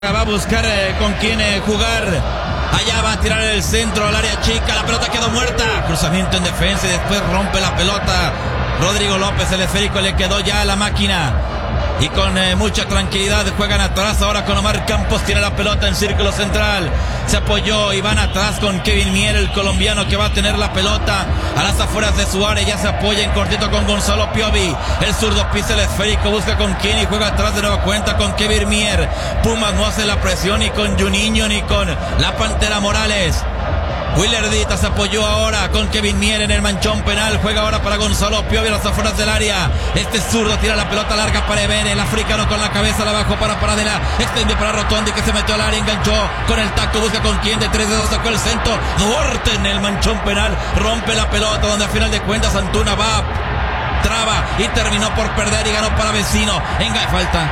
Va a buscar con quién jugar. Allá va a tirar el centro al área chica. La pelota quedó muerta. Cruzamiento en defensa y después rompe la pelota. Rodrigo López, el esférico le quedó ya a la máquina. Y con mucha tranquilidad juegan atrás ahora con Omar Campos. Tiene la pelota en círculo central. Se apoyó y van atrás con Kevin Mier, el colombiano que va a tener la pelota a las afueras de su área. Ya se apoya en cortito con Gonzalo Piovi. El zurdo pisa el esférico, busca con quién y juega atrás de nueva cuenta con Kevin Mier. Pumas no hace la presión ni con Juninho ni con la Pantera Morales. Willardita se apoyó ahora con Kevin Mier en el manchón penal. Juega ahora para Gonzalo Piovi a las afueras del área. Este zurdo tira la pelota larga para Ebene. El africano con la cabeza la bajó para Paradela. Extendió para Rotondi que se metió al área. Enganchó con el taco. Busca con quién. De 3 dedos sacó el centro. Duarte en el manchón penal. Rompe la pelota donde a final de cuentas Antuna va. Traba y terminó por perder y ganó para Vecino. Falta.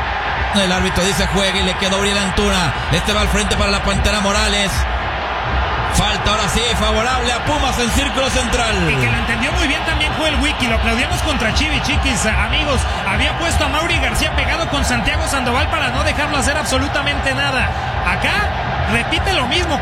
El árbitro dice juegue y le quedó Uriel Antuna. Este va al frente para la Pantera Morales. Falta ahora sí, favorable a Pumas en círculo central. Y que lo entendió muy bien también fue el Wiki. Lo aplaudíamos contra Chivi, chiquis, amigos. Había puesto a Mauri García pegado con Santiago Sandoval para no dejarlo hacer absolutamente nada. Acá repite lo mismo,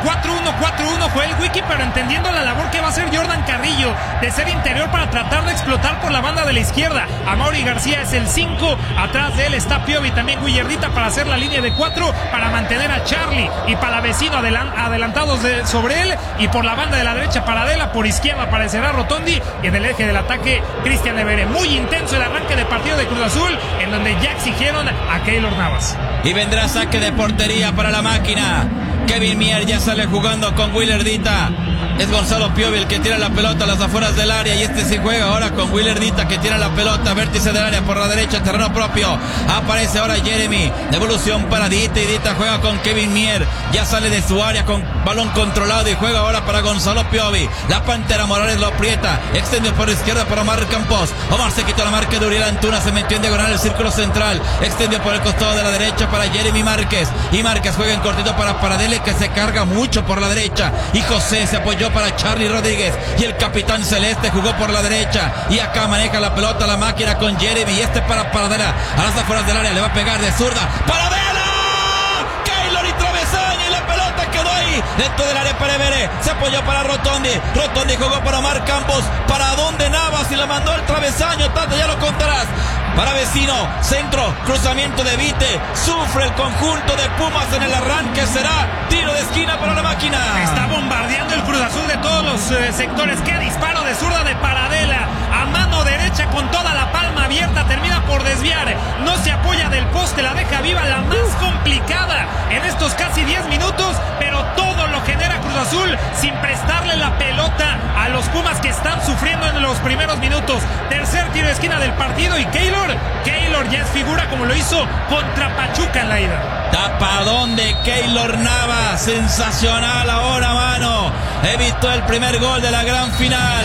4-1 fue el Wiki, pero entendiendo la labor que va a hacer Jordan Carrillo de ser interior para tratar de explotar por la banda de la izquierda. A Mauri García es el 5, atrás de él está Piovi, también Willardita para hacer la línea de 4, para mantener a Charlie y para Vecino adelantados sobre él, y por la banda de la derecha Paradela, por izquierda aparecerá Rotondi, y en el eje del ataque Cristian Evere. Muy intenso el arranque de partido de Cruz Azul, en donde ya exigieron a Keylor Navas. Y vendrá saque de portería para la máquina. Kevin Mier ya sale jugando con Willardita. Es Gonzalo Piovi el que tira la pelota a las afueras del área. Y este sí juega ahora con Willardita que tira la pelota. Vértice del área por la derecha, terreno propio. Aparece ahora Jeremy. Devolución para Dita. Y Dita juega con Kevin Mier. Ya sale de su área con balón controlado. Y juega ahora para Gonzalo Piovi. La Pantera Morales lo aprieta. Extendió por izquierda para Omar Campos. Omar se quitó la marca de Uriel Antuna. Se metió en diagonal el círculo central. Extendió por el costado de la derecha para Jeremy Márquez. Y Márquez juega en cortito para Paradela, que se carga mucho por la derecha. Y José se apoyó para Charlie Rodríguez. Y el capitán celeste jugó por la derecha. Y acá maneja la pelota la máquina con Jeremy. Y este para Paradela a las afueras del área. Le va a pegar de zurda. ¡Paradela! Keylor y travesaño. Y la pelota quedó ahí dentro del área para Evere. Se apoyó para Rotondi. Rotondi jugó para Omar Campos. ¿Para dónde Navas? Y le mandó el travesaño. Tata, ya lo contarás. Para Vecino, centro, cruzamiento de Vite, sufre el conjunto de Pumas en el arranque, será tiro de esquina para la máquina. Está bombardeando el Cruz Azul de todos los sectores. Qué disparo de zurda de Paradela, a mano derecha con toda la palma abierta, termina por desviar, no se apoya del poste, la deja viva, la más complicada en estos casi 10 minutos, pero todo lo genera Cruz Azul sin prestarle la pelota a los Pumas que están sufriendo en los primeros minutos. Tercer tiro de esquina del partido y Keylor ya es figura como lo hizo contra Pachuca en la ida. Tapadón de Keylor Navas, sensacional ahora, mano. Evitó el primer gol de la gran final.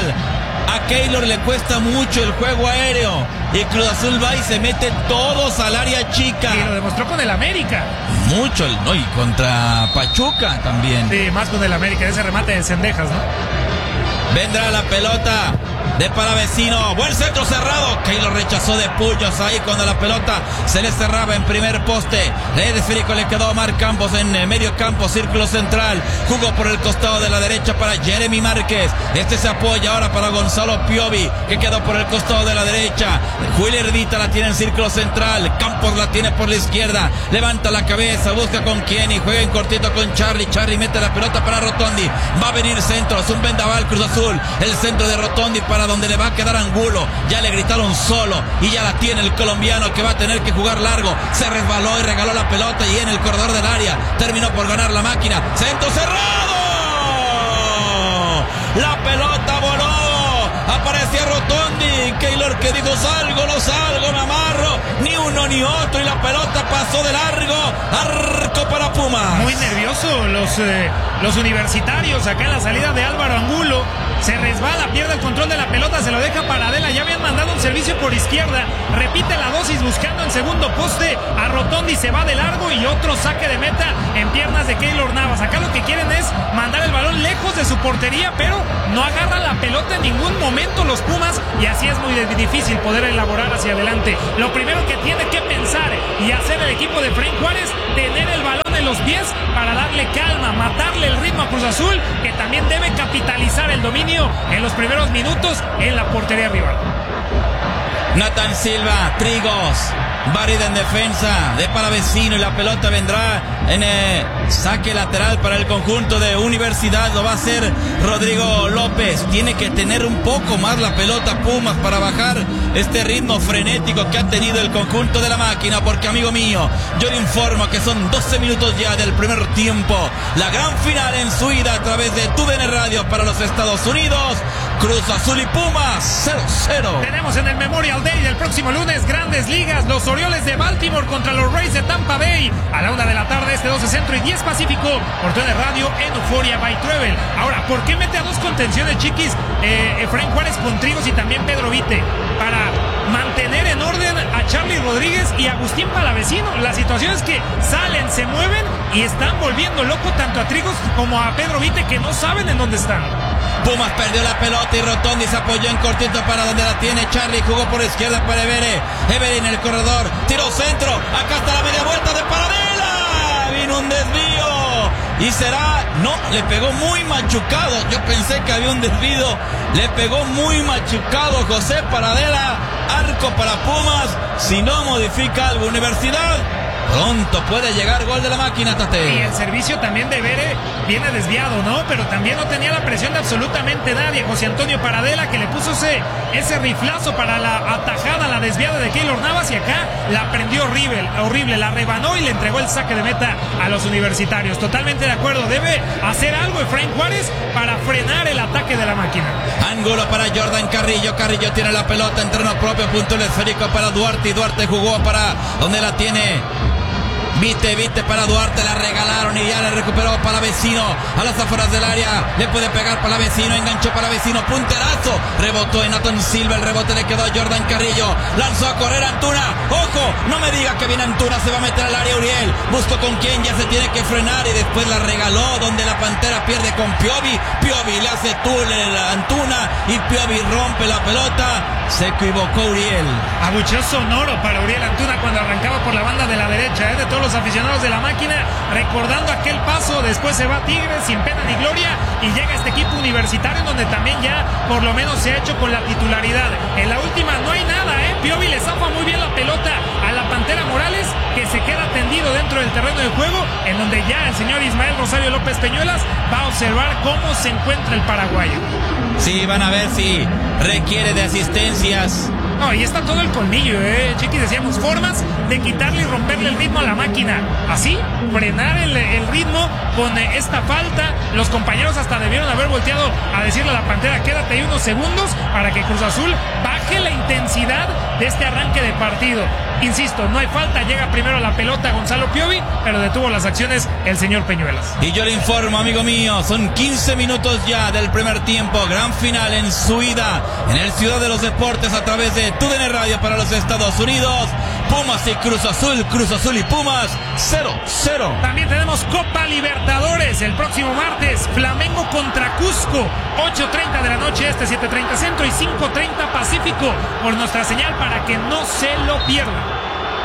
A Keylor le cuesta mucho el juego aéreo y Cruz Azul va y se mete todos al área chica. Y lo demostró con el América. Mucho, ¿no? Y contra Pachuca también. Sí, más con el América, ese remate de Cendejas, ¿no? Vendrá la pelota de para Vecino, buen centro cerrado. Keylor rechazó de puños ahí cuando la pelota se le cerraba en primer poste. El esférico le quedó a Omar Campos en medio campo, círculo central. Jugó por el costado de la derecha para Jeremy Márquez. Este se apoya ahora para Gonzalo Piovi, que quedó por el costado de la derecha. Willardita la tiene en círculo central. Campos la tiene por la izquierda. Levanta la cabeza, busca con quién y juega en cortito con Charlie. Charlie mete la pelota para Rotondi. Va a venir centro, es un vendaval Cruz Azul. El centro de Rotondi para donde le va a quedar Angulo. Ya le gritaron solo y ya la tiene el colombiano, que va a tener que jugar largo. Se resbaló y regaló la pelota y en el corredor del área terminó por ganar la máquina. Centro cerrado. La pelota voló. Aparecía Rotondi. Keylor que dijo salgo, no salgo, me amarro. Ni uno ni otro y la pelota pasó de largo. Arco para Pumas. Muy nervioso los universitarios acá en la salida de Álvaro Angulo. se resbala, pierde el control de la pelota, se lo deja para Adela. Ya habían mandado un servicio por izquierda, repite la dosis buscando en segundo poste a Rotondi, se va de largo y otro saque de meta en piernas de Keylor Navas. Acá lo que quieren es mandar el balón lejos de su portería, pero no agarra la pelota en ningún momento los Pumas y así es muy difícil poder elaborar hacia adelante. Lo primero que tiene que pensar y hacer el equipo de Efraín Juárez, tener el balón en los pies para darle calma, matarle el ritmo a Cruz Azul, que también debe capitalizar el dominio en los primeros minutos en la portería rival. Nathan Silva, Trigos, barrida en defensa de Palavecino y la pelota vendrá en saque lateral para el conjunto de Universidad. Lo va a hacer Rodrigo López. Tiene que tener un poco más la pelota Pumas para bajar este ritmo frenético que ha tenido el conjunto de la máquina, porque amigo mío, yo le informo que son 12 minutos ya del primer tiempo. La gran final en su ida a través de TUDN Radio para los Estados Unidos. Cruz Azul y Pumas 0-0. Tenemos en el Memorial Day del próximo lunes Grandes Ligas, los Orioles de Baltimore contra los Rays de Tampa Bay a la 1 de la tarde, 12 Centro y 10 Pacífico, por TUDN Radio en Euphoria by Travel. Ahora, ¿por qué mete a dos contenciones, chiquis? Efraín Juárez con Trigos y también Pedro Vite, para mantener en orden a Charly Rodríguez y Agustín Palavecino. La situación es que salen, se mueven y están volviendo loco tanto a Trigos como a Pedro Vite, que no saben en dónde están. Pumas perdió la pelota y Rotondi se apoyó en cortito para donde la tiene Charly. Jugó por izquierda para Evere. Evere en el corredor. Tiró centro. Acá está la media vuelta de Paradela. Vino un desvío. Y será... No, le pegó muy machucado. Yo pensé que había un desvío. Le pegó muy machucado José Paradela. Arco para Pumas. Si no modifica algo Universidad, pronto puede llegar gol de la máquina, Tate. Y el servicio también de Vere viene desviado, ¿no? Pero también no tenía la presión de absolutamente nadie. José Antonio Paradela, que le puso ese riflazo para la atajada, la desviada de Keylor Navas, y acá la prendió horrible, la rebanó y le entregó el saque de meta a los universitarios. Totalmente de acuerdo, debe hacer algo Efraín Juárez para frenar el ataque de la máquina. Ángulo para Jordan Carrillo. Carrillo tiene la pelota en terreno propio, punto el esférico para Duarte, y Duarte jugó para donde la tiene Vite para Duarte, la regalaron y ya le recuperó Palavecino a las afueras del área, le puede pegar Palavecino, enganchó Palavecino, punterazo, rebotó en Nathan Silva, el rebote le quedó a Jordan Carrillo, lanzó a correr Antuna, ojo, no me diga que viene Antuna, se va a meter al área Uriel, buscó con quién, ya se tiene que frenar y después la regaló donde la Pantera pierde con Piovi le hace túnel a Antuna y Piovi rompe la pelota, se equivocó Uriel. Abucheo sonoro para Uriel Antuna cuando arrancaba por la banda de la derecha, de todos los aficionados de la máquina, recordando aquel paso. Después se va Tigres sin pena ni gloria y llega este equipo universitario donde también ya por lo menos se ha hecho con la titularidad. En la última no hay nada, Piovi le zafa muy bien la pelota a la Pantera Morales, que se queda tendido dentro del terreno de juego, en donde ya el señor Ismael Rosario López Peñuelas va a observar cómo se encuentra el paraguayo. Sí, van a ver si requiere de asistencias. No, y está todo el colmillo, Chiqui, decíamos, formas de quitarle y romperle el ritmo a la máquina. Así, frenar el ritmo con esta falta. Los compañeros hasta debieron haber volteado a decirle a la Pantera, quédate ahí unos segundos para que Cruz Azul baje la intensidad de este arranque de partido. Insisto, no hay falta, llega primero la pelota Gonzalo Piovi, pero detuvo las acciones el señor Peñuelas. Y yo le informo, amigo mío, son 15 minutos ya del primer tiempo, gran final en su ida en el Ciudad de los Deportes a través de TUDN Radio para los Estados Unidos. Pumas y Cruz Azul y Pumas 0-0. También tenemos Copa Libertadores el próximo martes, Flamengo contra Cusco, 8:30 de la noche 7:30 Centro y 5:30 Pacífico, por nuestra señal para que no se lo pierdan.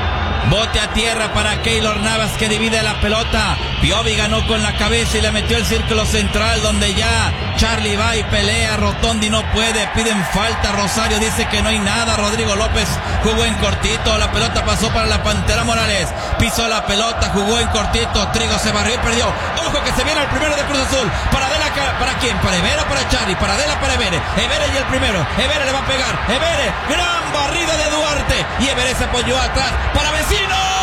Bote a tierra para Keylor Navas, que divide la pelota. Piovi ganó con la cabeza y le metió el círculo central, donde ya Charly va y pelea. Rotondi no puede, piden falta. Rosario dice que no hay nada. Rodrigo López jugó en cortito, la pelota pasó para la Pantera Morales, pisó la pelota, jugó en cortito. Trigo se barrió y perdió. Ojo que se viene el primero de Cruz Azul. ¿Para quién? ¿Para Evere o para Charly? Para Adela, para Evere. Evere y el primero. Evere le va a pegar. Evere, gran barrida de Duarte. Y Evere se apoyó atrás. Para Vecino.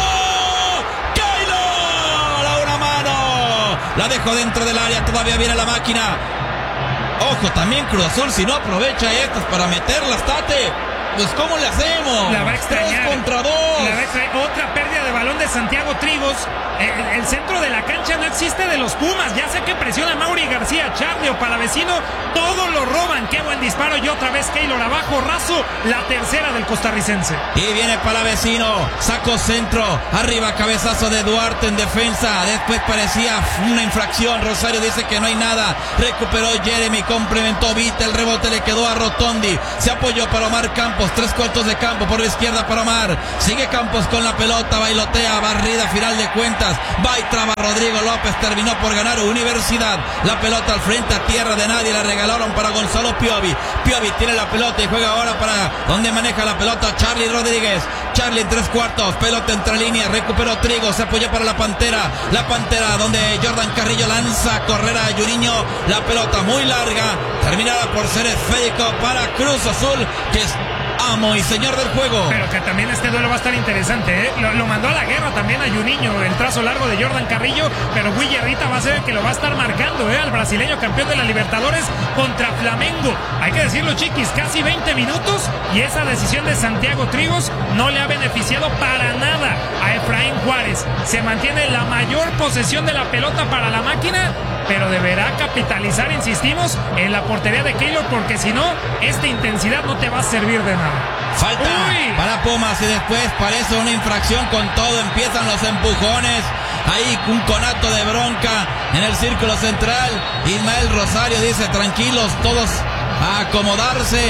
¡Keylor! A una mano. La dejó dentro del área. Todavía viene la máquina. Ojo, también Cruz Azul, si no aprovecha estas para meterlas, Tate, pues ¿cómo le hacemos? La va a extrañar. 3 contra 2. La va a extrañar. Otra pérdida de balón de Santiago Trigos. El centro de la cancha no existe de los Pumas. Ya sé que presiona Mauri García, Charlie o Palavecino. Todos lo roban. Qué buen disparo. Y otra vez Keylor abajo. Raso. La tercera del costarricense. Y viene Palavecino. Sacó centro. Arriba cabezazo de Duarte en defensa. Después parecía una infracción. Rosario dice que no hay nada. Recuperó Jeremy. Complementó Vita. El rebote le quedó a Rotondi. Se apoyó para Omar Campos. 3/4 de campo por la izquierda para Omar. Sigue Campos con la pelota. Bailotea. Barrida final de cuentas. Va y traba Rodrigo López. Terminó por ganar Universidad. La pelota al frente a tierra de nadie. La regalaron para Gonzalo Piovi. Piovi tiene la pelota y juega ahora para donde maneja la pelota Charlie Rodríguez. Charlie en 3/4. Pelota entre líneas. Recuperó Trigo. Se apoyó para la Pantera. La Pantera donde Jordan Carrillo lanza a correr a Yuriño. La pelota muy larga. Terminada por ser esférico para Cruz Azul, que es amo y señor del juego. Pero que también este duelo va a estar interesante, ¿eh? Lo mandó a la guerra también a Juninho, el trazo largo de Jordan Carrillo, pero Guillerrita va a ser el que lo va a estar marcando, al brasileño campeón de la Libertadores contra Flamengo. Hay que decirlo, chiquis, casi 20 minutos y esa decisión de Santiago Trigos no le ha beneficiado para nada a Efraín Juárez. Se mantiene la mayor posesión de la pelota para la máquina, pero deberá capitalizar, insistimos, en la portería de Keylor, porque si no, esta intensidad no te va a servir de nada. Falta para Pumas y después parece una infracción con todo. Empiezan los empujones. Ahí un conato de bronca en el círculo central. Ismael Rosario dice: tranquilos, todos a acomodarse.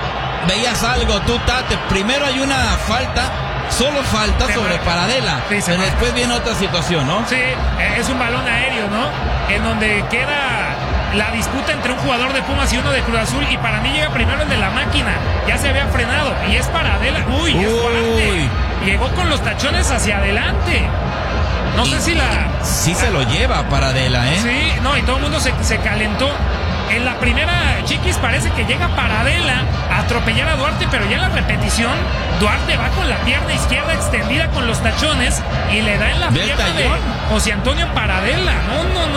Veías algo tú, Tate. Primero hay una falta. Solo falta sobre Paradela. Sí, pero después viene otra situación, ¿no? Sí, es un balón aéreo, ¿no? En donde queda la disputa entre un jugador de Pumas y uno de Cruz Azul. Y para mí llega primero el de la máquina. Ya se había frenado. Y es Paradela. Uy, es fuerte. Llegó con los tachones hacia adelante. No sé si sí se lo lleva Paradela, ¿eh? Sí, no, y todo el mundo se calentó. En la primera, Chiquis, parece que llega Paradela a atropellar a Duarte, pero ya en la repetición, Duarte va con la pierna izquierda extendida con los tachones y le da en la pierna de José Antonio Paradela. No,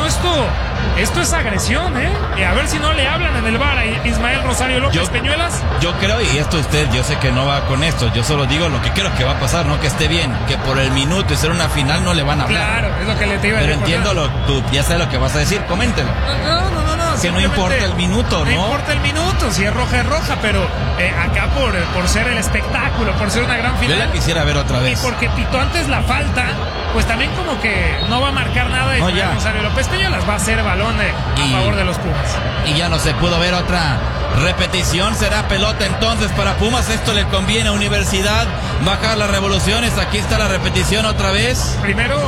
esto es agresión, ¿eh? Y a ver si no le hablan en el VAR a Ismael Rosario López Peñuelas. Yo creo, y esto yo sé que no va con esto, yo solo digo lo que creo que va a pasar, no que esté bien, que por el minuto y ser una final no le van a hablar. Claro, es lo que le te iba a decir. Pero entiendo, tú ya sabes lo que vas a decir, coméntelo. No. Que no importa el minuto, ¿no? No importa el minuto, si es roja, pero acá por ser el espectáculo, por ser una gran final. Yo la quisiera ver otra vez. Y porque pitó antes la falta, pues también como que no va a marcar nada de Rosario López Peñuelas, va a ser balón a favor de los Pumas. Y ya no se pudo ver otra repetición, será pelota entonces para Pumas. Esto le conviene a Universidad bajar las revoluciones. Aquí está la repetición otra vez. Primero,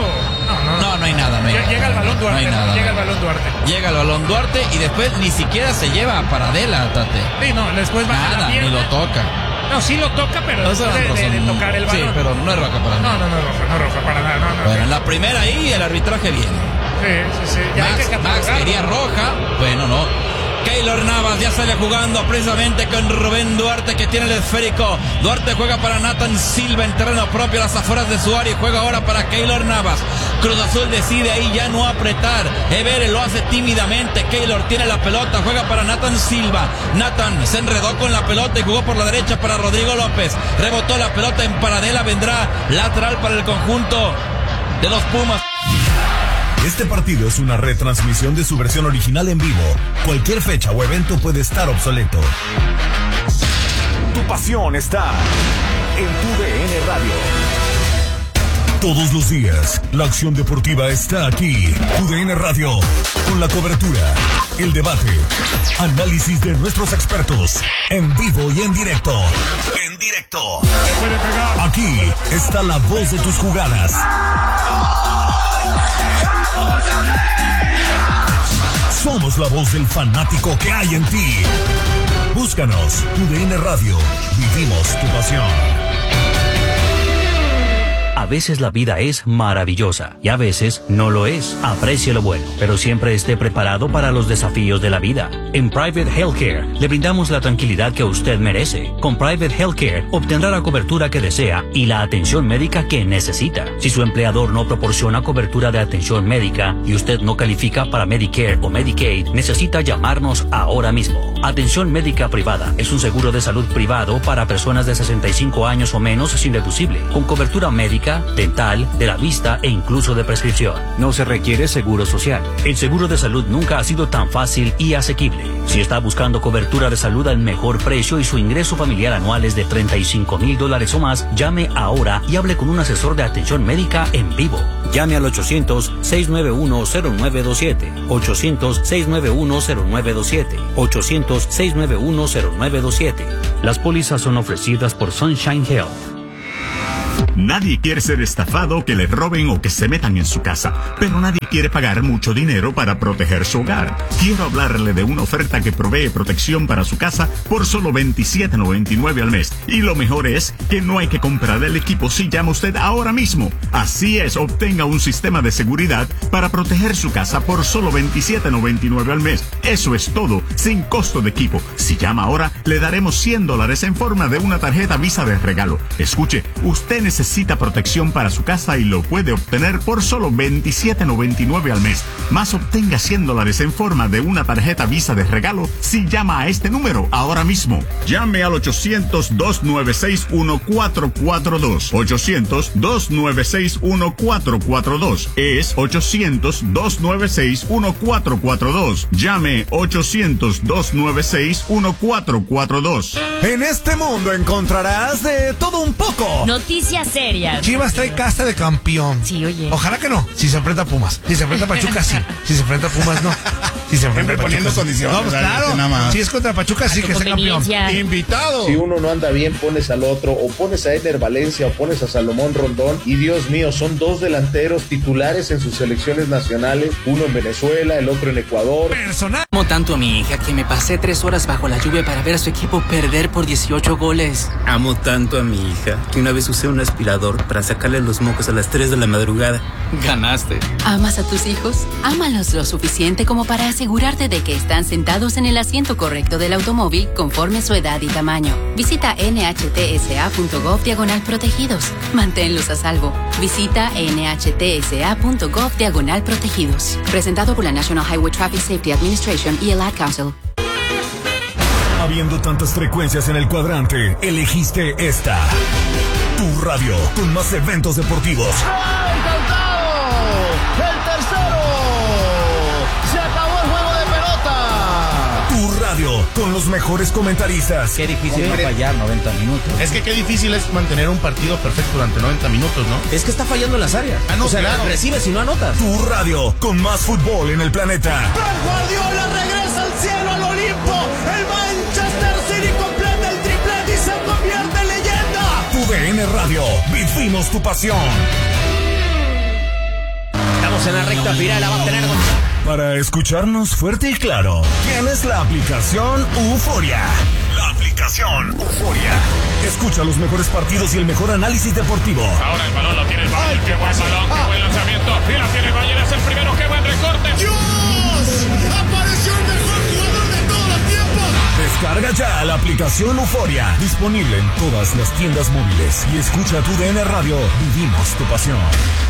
no hay nada. Llega el balón Duarte. Llega el balón Duarte y después ni siquiera se lleva a Paradela, Tate. Sí, después va a la pierna. Ni lo toca. No, sí lo toca, pero después de tocar el balón. Sí, pero no es roja para nada. No es roja para nada. Bueno, en la primera ahí el arbitraje viene. Sí. Ya Max quería roja. Bueno, no. Keylor Navas ya sale jugando precisamente con Rubén Duarte, que tiene el esférico. Duarte juega para Nathan Silva en terreno propio a las afueras de su área y juega ahora para Keylor Navas. Cruz Azul decide ahí ya no apretar. Evere lo hace tímidamente. Keylor tiene la pelota, juega para Nathan Silva. Nathan se enredó con la pelota y jugó por la derecha para Rodrigo López. Rebotó la pelota en Paradela, vendrá lateral para el conjunto de los Pumas. Este partido es una retransmisión de su versión original en vivo. Cualquier fecha o evento puede estar obsoleto. Tu pasión está en tu DN Radio. Todos los días, la acción deportiva está aquí. Tu DN Radio, con la cobertura, el debate, análisis de nuestros expertos, en vivo y en directo. Aquí está la voz de tus jugadas. Somos la voz del fanático que hay en ti. Búscanos, tu DN Radio. Vivimos tu pasión. A veces la vida es maravillosa y a veces no lo es. Aprecie lo bueno, pero siempre esté preparado para los desafíos de la vida. En Private Healthcare le brindamos la tranquilidad que usted merece. Con Private Healthcare obtendrá la cobertura que desea y la atención médica que necesita. Si su empleador no proporciona cobertura de atención médica y usted no califica para Medicare o Medicaid, necesita llamarnos ahora mismo. Atención médica privada es un seguro de salud privado para personas de 65 años o menos sin deducible, con cobertura médica, dental, de la vista e incluso de prescripción. No se requiere seguro social. El seguro de salud nunca ha sido tan fácil y asequible. Si está buscando cobertura de salud al mejor precio y su ingreso familiar anual es de $35,000 o más, llame ahora y hable con un asesor de atención médica en vivo. Llame al 800-691-0927. 800-691-0927. 800-691-0927. Las pólizas son ofrecidas por Sunshine Health. Nadie quiere ser estafado, o que le roben o que se metan en su casa, pero nadie quiere pagar mucho dinero para proteger su hogar. Quiero hablarle de una oferta que provee protección para su casa por solo $27.99 al mes. Y lo mejor es que no hay que comprar el equipo si llama usted ahora mismo. Así es, obtenga un sistema de seguridad para proteger su casa por solo $27.99 al mes. Eso es todo, sin costo de equipo. Si llama ahora, le daremos $100 en forma de una tarjeta Visa de regalo. Escuche, usted necesita protección para su casa y lo puede obtener por solo $27.99 al mes. Más obtenga $100 en forma de una tarjeta Visa de regalo si llama a este número ahora mismo. Llame al 800-296-1442. 800-296-1442. Es 800-296-1442. Llame 800-296-1442. En este mundo encontrarás de todo un poco. Noticias serias. Chivas trae casta de campeón. Sí, oye. Ojalá que no. Si se enfrenta a Pumas. Si se enfrenta a Pachuca, sí. Si se enfrenta a Pumas, no. Si se enfrenta a Pachuca, poniendo condiciones. No, pues claro. Si es contra Pachuca, sí que sea campeón. Invitado. Si uno no anda bien, pones al otro. O pones a Eder Valencia o pones a Salomón Rondón. Y Dios mío, son dos delanteros titulares en sus selecciones nacionales. Uno en Venezuela, el otro en Ecuador. Personal. Amo tanto a mi hija que me pasé 3 horas bajo la lluvia para ver a su equipo perder por 18 goles. Amo tanto a mi hija que una vez usé un aspirador para sacarle los mocos a las 3 de la madrugada. Ganaste. ¿Amas a tus hijos? Ámalos lo suficiente como para asegurarte de que están sentados en el asiento correcto del automóvil conforme su edad y tamaño. Visita nhtsa.gov/protegidos. Manténlos a salvo. Visita nhtsa.gov/protegidos. Presentado por la National Highway Traffic Safety Administration y el Ad Council. Habiendo tantas frecuencias en el cuadrante, elegiste esta. Tu radio, con más eventos deportivos. ¡El tercero! ¡Se acabó el juego de pelota! Tu radio, con los mejores comentaristas. Qué difícil es fallar 90 minutos. Es que qué difícil es mantener un partido perfecto durante 90 minutos, ¿no? Es que está fallando en las áreas. No, o sea, claro. Recibes y no anotas. Tu radio, con más fútbol en el planeta. ¡Pep Guardiola regresa al cielo, al Olimpo! ¡El Manchester City completa el triplete y se convierte en leyenda! Tu DN Radio, vivimos tu pasión. Estamos en la recta final, la va a tener. Para escucharnos fuerte y claro, tienes la aplicación Euforia. La aplicación Euforia. Escucha los mejores partidos y el mejor análisis deportivo. Ahora el balón lo tiene el Bayern. ¡Qué buen balón! ¡Qué buen lanzamiento! Y la tiene el Bayern, es el primero. ¡Qué buen recorte! ¡Dios! ¡Apareció el mejor jugador de todos los tiempos! Descarga ya la aplicación Euforia. Disponible en todas las tiendas móviles. Y escucha tu DN Radio. Vivimos tu pasión.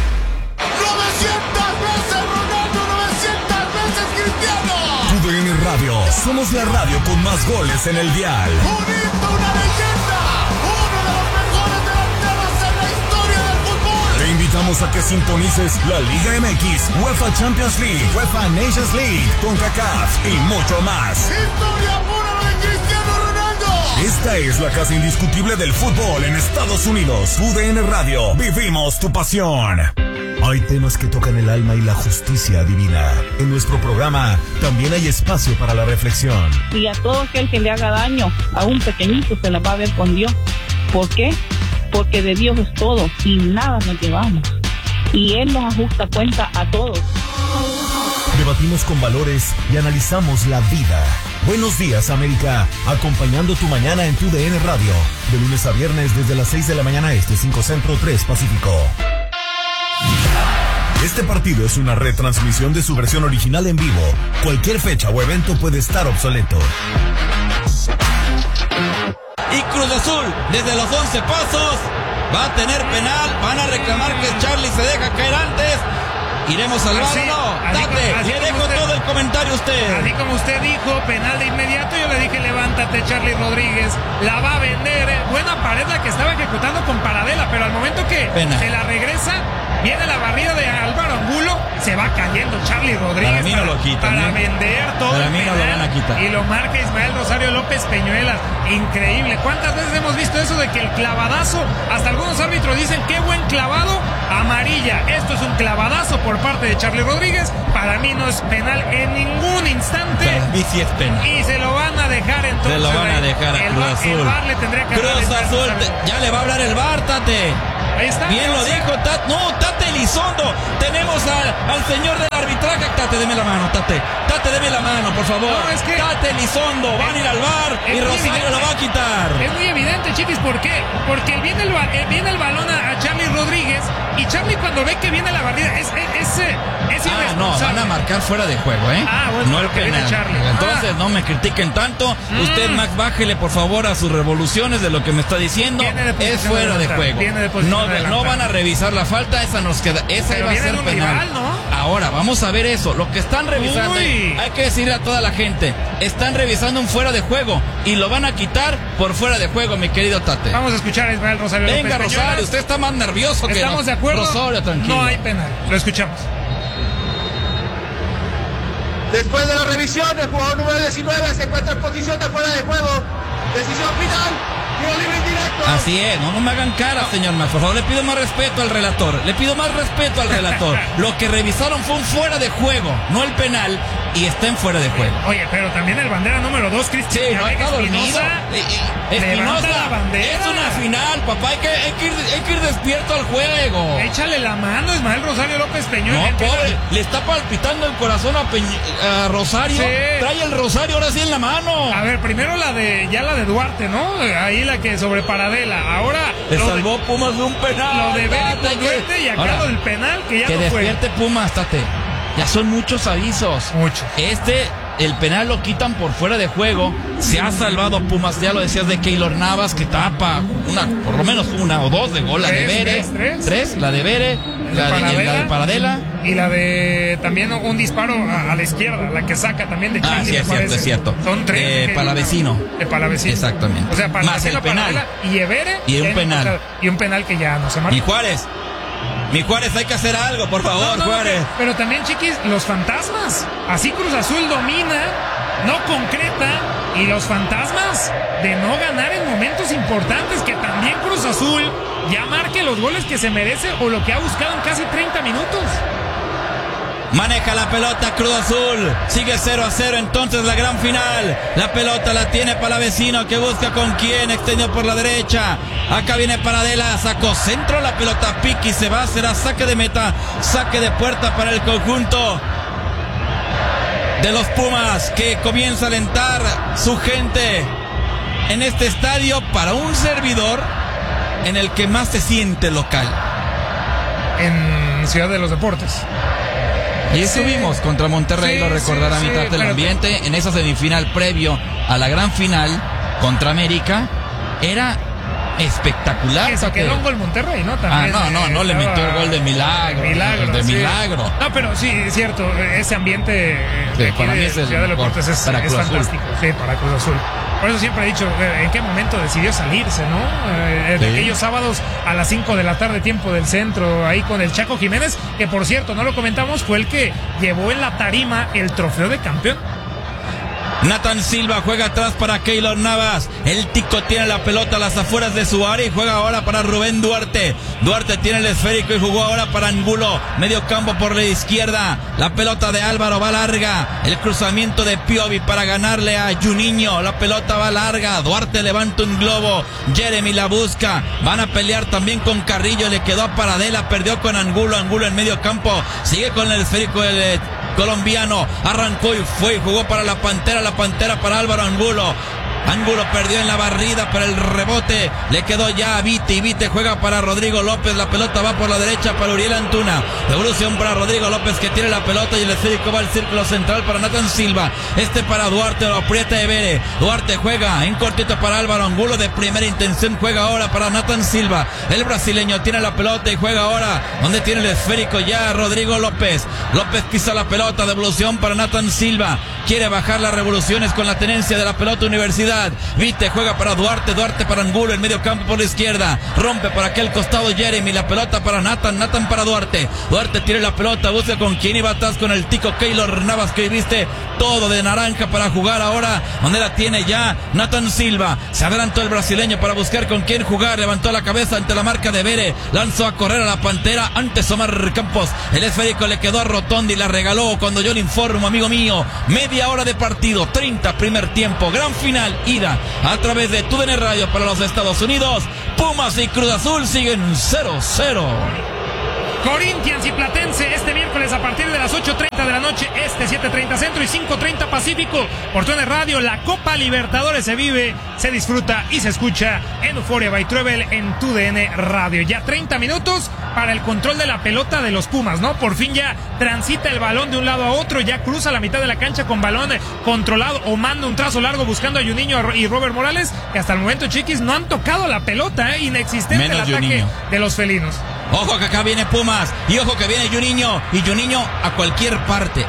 900 veces Ronaldo, 900 veces Cristiano. Tu DN Radio. Somos la radio con más goles en el dial. Un himno, una leyenda. Uno de los mejores delanteros en la historia del fútbol. Te invitamos a que sintonices la Liga MX, UEFA Champions League, UEFA Nations League, CONCACAF y mucho más. Historia pura de Cristiano Ronaldo. Esta es la casa indiscutible del fútbol en Estados Unidos. Tu DN Radio. Vivimos tu pasión. Hay temas que tocan el alma y la justicia divina. En nuestro programa también hay espacio para la reflexión. Y a todo aquel que le haga daño, a un pequeñito, se la va a ver con Dios. ¿Por qué? Porque de Dios es todo y nada nos llevamos. Y Él nos ajusta cuenta a todos. Debatimos con valores y analizamos la vida. Buenos días, América. Acompañando tu mañana en tu DN Radio. De lunes a viernes desde las 6 de la mañana este, 5 Centro, 3 Pacífico. Este partido es una retransmisión de su versión original en vivo. Cualquier fecha o evento puede estar obsoleto. Y Cruz Azul, desde los 11 pasos, va a tener penal. Van a reclamar que Charlie se deja caer antes. ¿Iremos al bar o no? Tate, le dejo todo el comentario a usted. Así como usted dijo, penal de inmediato, yo le dije, levántate, Charlie Rodríguez, la va a vender. Buena pared la que estaba ejecutando con Paradela, pero al momento que se la regresa, viene la barrida de Álvaro Angulo, se va cayendo Charlie Rodríguez. Para mí no lo quitan. Para vender todo. Para mí no lo van a quitar. Y lo marca Ismael Rosario López Peñuelas. Increíble. ¿Cuántas veces hemos visto eso de que el clavadazo, hasta algunos árbitros dicen, qué buen clavado, amarilla? Esto es un clavadazo por parte de Charlie Rodríguez. Para mí no es penal en ningún instante. Para mí sí es penal. Y se lo van a dejar entonces. Se lo van a dejar a Cruz Azul. El VAR le tendría que Cruz Azul, ya le va a hablar el VAR, Tate. Ahí está. Bien lo dijo Tate. No, Tate Elizondo. Tenemos al señor del arbitraje. Tate, deme la mano, Tate. Tate, deme la mano, por favor. No, es que Tate Elizondo. Van a ir al VAR y Rosellero lo va a quitar. Es muy evidente, Chiquis. ¿Por qué? Porque viene el balón a Charlie Rodríguez. Y Charlie, cuando ve que viene la barrida, es irresponsable. No, van a marcar fuera de juego, ¿eh? Bueno, no el penal. Entonces, no me critiquen tanto. Usted, Max, bájele, por favor, a sus revoluciones de lo que me está diciendo. Es fuera de juego. No van a revisar la falta, esa nos queda. Esa iba a ser penal. Rival, ¿no? Ahora, vamos a ver eso. Lo que están revisando, hay que decirle a toda la gente, están revisando un fuera de juego y lo van a quitar por fuera de juego, mi querido Tate. Vamos a escuchar a Ismael Rosario. Venga, López Rosario, Peñuelas. usted está más nervioso que ¿Estamos de acuerdo? Rosario, tranquilo. No hay penal. Lo escuchamos. Después de la revisión, el jugador número 19 se encuentra en posición de fuera de juego. Decisión final. Tiro libre indirecto. Así es, no me hagan cara, señor Max. Por favor, le pido más respeto al relator. Lo que revisaron fue un fuera de juego, no el penal, y está en fuera de juego. Oye, pero también el bandera número 2, Cristian. Sí, no está dormido. Levanta la bandera. Es una final, papá. Hay que ir despierto al juego. Échale la mano, Ismael Rosario López Peñuelas. No, pobre, le está palpitando el corazón a Rosario. Sí. Trae el Rosario ahora sí en la mano. A ver, primero la de Duarte, ¿no? Ahí la que sobre Paradela. Ahora le salvó Pumas de un penal. Lo de Duarte y acá ahora, lo del penal que ya que no fue. Que despierte Pumas, Tate. Ya son muchos avisos. Muchos. El penal lo quitan por fuera de juego. Se ha salvado Pumas, ya lo decías, de Keylor Navas, que tapa por lo menos una o dos de gol. La de Bere. Tres. La de Bere. La de Paradela. Y la de también un disparo a la izquierda, la que saca también de Charlie. Sí, es cierto. Son tres. Palavecino. De Palavecino. Exactamente. O sea, más el penal. Y Evere. Y un penal. Y un penal que ya no se marca. ¿Y Juárez? Mi Juárez, hay que hacer algo, por favor, Juárez. Pero también, Chiquis, los fantasmas. Así Cruz Azul domina, no concreta, y los fantasmas de no ganar en momentos importantes, que también Cruz Azul ya marque los goles que se merece o lo que ha buscado en casi 30 minutos. Maneja la pelota Cruz Azul. Sigue 0-0 entonces la gran final. La pelota la tiene Palavecino, que busca con quién. Extendió por la derecha. Acá viene Paradela. Sacó centro. La pelota Piqui se va. Será saque de meta. Saque de puerta para el conjunto de los Pumas, que comienza a alentar su gente en este estadio para un servidor en el que más se siente local. En Ciudad de los Deportes. Y estuvimos contra Monterrey, lo recordará mi Tate, el ambiente en esa semifinal previo a la gran final contra América era espectacular. Que se quedó un gol Monterrey, ¿no? También, no le metió el gol de milagro. Milagro. No, pero sí, es cierto, ese ambiente para mí es Ciudad de los Deportes es fantástico. Sí, para Cruz Azul. Por eso siempre he dicho, ¿en qué momento decidió salirse, no? De aquellos sábados a las 5 de la tarde, tiempo del centro, ahí con el Chaco Jiménez, que por cierto, no lo comentamos, fue el que llevó en la tarima el trofeo de campeón. Nathan Silva juega atrás para Keylor Navas. El Tico tiene la pelota a las afueras de su área y juega ahora para Rubén Duarte. Duarte tiene el esférico y jugó ahora para Angulo. Medio campo por la izquierda. La pelota de Álvaro va larga. El cruzamiento de Piovi para ganarle a Juninho. La pelota va larga. Duarte levanta un globo. Jeremy la busca. Van a pelear también con Carrillo. Le quedó a Paradela. Perdió con Angulo. Angulo en medio campo. Sigue con el esférico colombiano. Arrancó y fue y jugó para la Pantera para Álvaro Angulo. Angulo perdió en la barrida, pero el rebote le quedó ya a Vite, y Vite juega para Rodrigo López. La pelota va por la derecha para Uriel Antuna. Devolución para Rodrigo López, que tiene la pelota, y el esférico va al círculo central para Nathan Silva. Para Duarte, lo aprieta Evere. Duarte juega en cortito para Álvaro Angulo, de primera intención juega ahora para Nathan Silva. El brasileño tiene la pelota y juega ahora donde tiene el esférico ya Rodrigo López. López pisa la pelota, devolución para Nathan Silva. Quiere bajar las revoluciones con la tenencia de la pelota Universidad. Vite juega para Duarte para Angulo, en medio campo por la izquierda, rompe por aquel costado Jeremy, la pelota para Nathan para Duarte tiene la pelota, busca con quién iba atrás, con el tico Keylor Navas, que viste todo de naranja para jugar ahora, donde la tiene ya Nathan Silva. Se adelantó el brasileño para buscar con quién jugar, levantó la cabeza ante la marca de Vere, lanzó a correr a la Pantera, antes Omar Campos, el esférico le quedó a Rotondi, la regaló. Cuando yo le informo, amigo mío, media hora de partido, 30 primer tiempo, gran final, ida a través de TUDN Radio para los Estados Unidos. Pumas y Cruz Azul siguen 0-0. Corinthians y Platense este miércoles a partir de las 8:30 de la noche, 7:30 centro y 5:30 pacífico. Por TUDN Radio, la Copa Libertadores se vive, se disfruta y se escucha en Euphoria by Travel en TUDN Radio. Ya 30 minutos para el control de la pelota de los Pumas, ¿no? Por fin ya transita el balón de un lado a otro, ya cruza la mitad de la cancha con balón controlado, o manda un trazo largo buscando a Juninho y Robert Morales, que hasta el momento, chiquis, no han tocado la pelota, inexistente el ataque Juninho de los felinos. Ojo que acá viene Pumas, y ojo que viene Juninho, y Juninho a cualquier parte,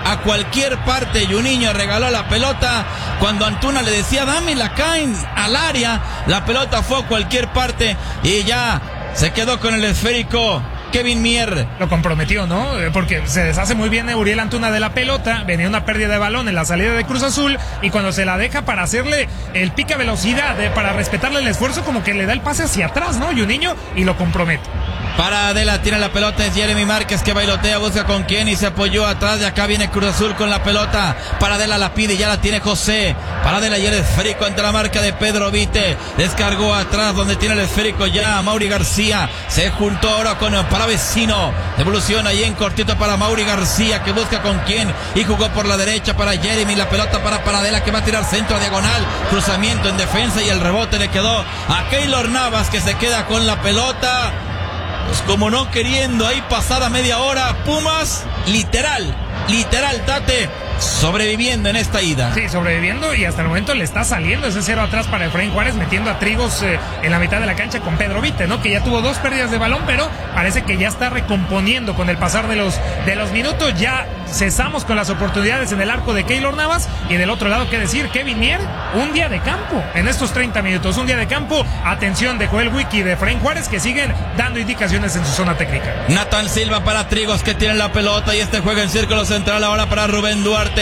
Juninho regaló la pelota, cuando Antuna le decía dámela acá al área, la pelota fue a cualquier parte, y ya se quedó con el esférico Kevin Mier. Lo comprometió, ¿no? Porque se deshace muy bien Uriel Antuna de la pelota, venía una pérdida de balón en la salida de Cruz Azul, y cuando se la deja para hacerle el pica velocidad, para respetarle el esfuerzo, como que le da el pase hacia atrás, ¿no? Juninho, y lo compromete. Para Adela, tira la pelota, es Jeremy Márquez que bailotea, busca con quién y se apoyó atrás, de acá viene Cruz Azul con la pelota, para Adela la pide, ya la tiene José, para Adela y el esférico ante la marca de Pedro Vite, descargó atrás donde tiene el esférico ya Mauri García, se juntó ahora con Palavecino, devolución ahí en cortito para Mauri García, que busca con quién y jugó por la derecha para Jeremy, la pelota para Adela, que va a tirar centro a diagonal, cruzamiento en defensa, y el rebote le quedó a Keylor Navas, que se queda con la pelota. Pues como no queriendo, ahí pasada media hora, Pumas, literal, Tate, sobreviviendo en esta ida. Sí, sobreviviendo, y hasta el momento le está saliendo ese 0 atrás para Efraín Juárez, metiendo a Trigos en la mitad de la cancha con Pedro Vite, ¿no? Que ya tuvo 2 pérdidas de balón, pero parece que ya está recomponiendo con el pasar de los minutos. Ya cesamos con las oportunidades en el arco de Keylor Navas, y del otro lado, qué decir, Kevin Mier, un día de campo en estos 30 minutos, un día de campo. Atención de Joel Wiki y de Efraín Juárez, que siguen dando indicaciones en su zona técnica. Nathan Silva para Trigos, que tiene la pelota, y juega en círculo central ahora para Rubén Duarte.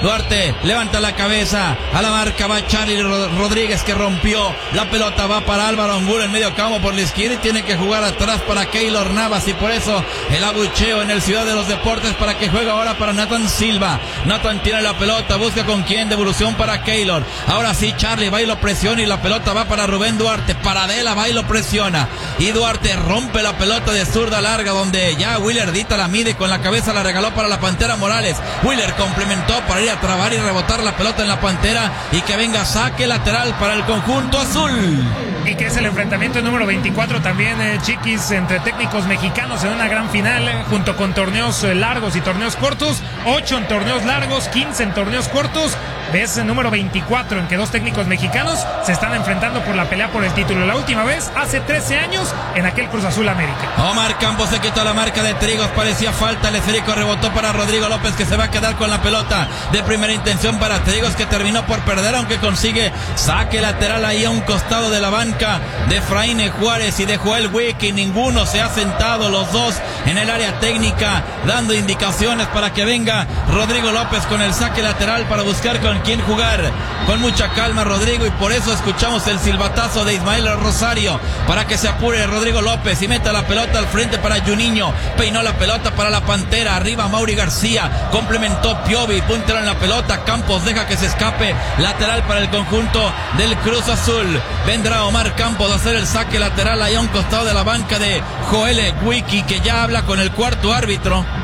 Levanta la cabeza, a la marca va Charlie Rodríguez, que rompió, la pelota va para Álvaro Angulo en medio campo por la izquierda, y tiene que jugar atrás para Keylor Navas, y por eso el abucheo en el Ciudad de los Deportes para que juegue ahora para Nathan Silva. Nathan tiene la pelota, busca con quién, devolución para Keylor, ahora sí Charlie va y lo presiona, y la pelota va para Rubén Duarte, para Adela va y lo presiona, y Duarte rompe la pelota de zurda larga, donde ya Willer Dita la mide, con la cabeza la regaló para la Pantera Morales. Willer complementó para ir a trabar y rebotar la pelota en la Pantera, y que venga saque lateral para el conjunto azul. Y que es el enfrentamiento número 24 también, chiquis, entre técnicos mexicanos en una gran final, junto con torneos largos y torneos cortos, 8 en torneos largos, 15 en torneos cortos. Ves el número 24 en que 2 técnicos mexicanos se están enfrentando por la pelea por el título. La última vez, hace 13 años, en aquel Cruz Azul América. Omar Campos se quitó la marca de Trigos, parecía falta, el esférico rebotó para Rodrigo López, que se va a quedar con la pelota de primera intención para Trigos, que terminó por perder, aunque consigue saque lateral ahí a un costado de la banca de Efraín Juárez y de Joel Wiki. Ninguno se ha sentado, los dos en el área técnica, dando indicaciones para que venga Rodrigo López con el saque lateral para buscar con quién jugar. Con mucha calma Rodrigo, y por eso escuchamos el silbatazo de Ismael Rosario para que se apure Rodrigo López y meta la pelota al frente para Juninho. Peinó la pelota para la Pantera, arriba Mauri García, complementó Piovi, puntero en la pelota, Campos deja que se escape, lateral para el conjunto del Cruz Azul. Vendrá Omar Campos a hacer el saque lateral ahí a un costado de la banca de Joel Wiki, que ya habla con el cuarto árbitro.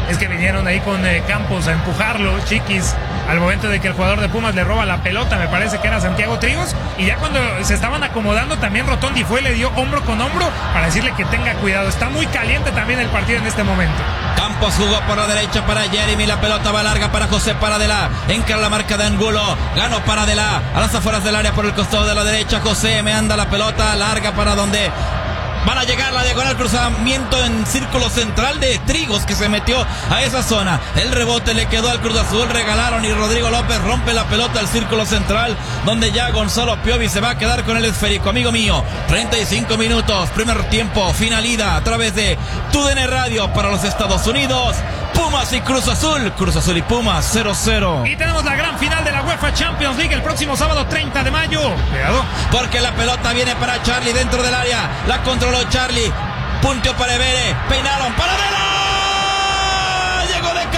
es que vinieron ahí con Campos a empujarlo, Chiquis, al momento de que el jugador de Pumas le roba la pelota, me parece que era Santiago Trigos, y ya cuando se estaban acomodando también Rotondi fue, le dio hombro con hombro para decirle que tenga cuidado. Está muy caliente también el partido en este momento. Campos jugó por la derecha para Jeremy, la pelota va larga para José Paradela, encara la marca de Angulo, ganó Paradela a las afueras del área por el costado de la derecha. José me anda la pelota larga para donde van a llegar la diagonal, cruzamiento en círculo central de Trigos, que se metió a esa zona. El rebote le quedó al Cruz Azul, regalaron, y Rodrigo López rompe la pelota al círculo central, donde ya Gonzalo Piovi se va a quedar con el esférico. Amigo mío, 35 minutos, primer tiempo, final ida a través de TUDN Radio para los Estados Unidos. Pumas y Cruz Azul y Pumas 0-0. Y tenemos la gran final de la UEFA Champions League el próximo sábado 30 de mayo. Cuidado, porque la pelota viene para Charlie dentro del área, la controló Charlie, punteó para Evere, peinaron, Paradela, llegó de